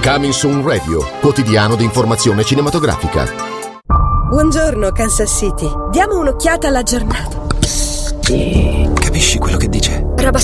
Coming Soon Radio, quotidiano di informazione cinematografica. Buongiorno Kansas City. Diamo un'occhiata alla giornata. Capisci quello che dice? Roba